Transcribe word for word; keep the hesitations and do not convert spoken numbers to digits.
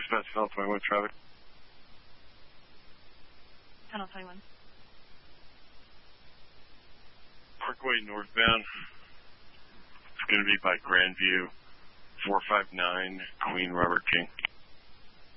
Dispatch Tunnel twenty-one traffic. Tunnel twenty-one. Parkway northbound. It's going to be by Grandview, four five nine Queen Robert King.